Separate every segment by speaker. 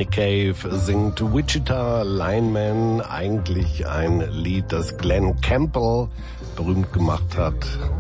Speaker 1: Nick Cave singt Wichita Lineman, eigentlich ein Lied, das Glenn Campbell berühmt gemacht hat.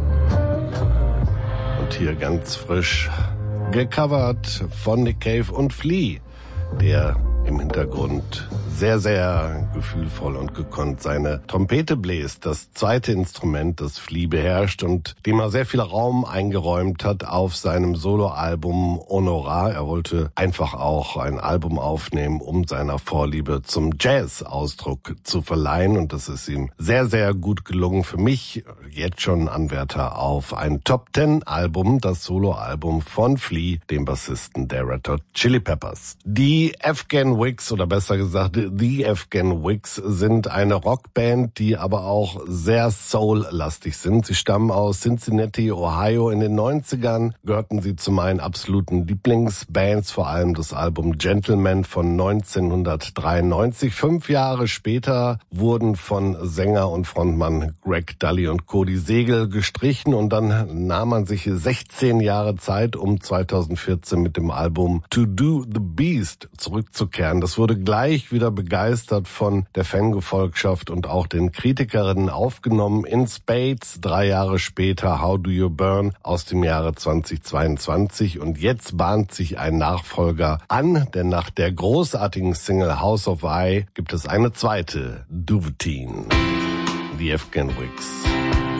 Speaker 1: Und hier ganz frisch gecovert von Nick Cave und Flea, der im Hintergrund sehr, sehr gefühlvoll und gekonnt seine Trompete bläst. Das zweite Instrument, das Flea beherrscht und dem er sehr viel Raum eingeräumt hat auf seinem Soloalbum Honorar. Er wollte einfach auch ein Album aufnehmen, um seiner Vorliebe zum Jazz Ausdruck zu verleihen. Und das ist ihm sehr, sehr gut gelungen. Für mich jetzt schon Anwärter auf ein Top-10-Album, das Soloalbum von Flea, dem Bassisten der Red Hot Chili Peppers. Die Afghan Wigs, oder besser gesagt The Afghan Wigs, sind eine Rockband, die aber auch sehr soul-lastig sind. Sie stammen aus Cincinnati, Ohio. In den 90ern gehörten sie zu meinen absoluten Lieblingsbands, vor allem das Album Gentleman von 1993. 5 Jahre später wurden von Sänger und Frontmann Greg Dully und Cody Segel gestrichen und dann nahm man sich 16 Jahre Zeit, um 2014 mit dem Album To Do the Beast zurückzukehren. Das wurde gleich wieder begeistert von der Fangefolgschaft und auch den Kritikerinnen aufgenommen. In Spades 3 Jahre später How Do You Burn aus dem Jahre 2022. Und jetzt bahnt sich ein Nachfolger an, denn nach der großartigen Single House of I gibt es eine zweite Duvetine. The Afghan Wigs.